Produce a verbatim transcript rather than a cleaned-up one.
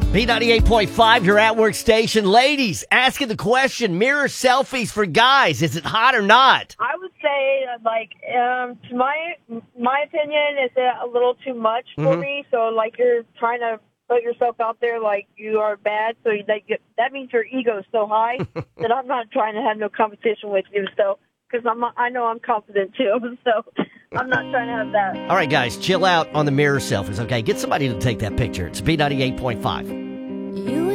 B ninety-eight point five, your at-work station. Ladies, asking the question, mirror selfies for guys, is it hot or not? I would say, uh, like, um, to my my opinion, is it a little too much for Mhm. me? So, like, you're trying to put yourself out there like you are bad, so you, that, get, that means your ego is so high that I'm not trying to have no competition with you. So, because I'm I know I'm confident too, so I'm not trying to have that. All right, guys, chill out on the mirror selfies, okay? Get somebody to take that picture. It's B ninety-eight point five. You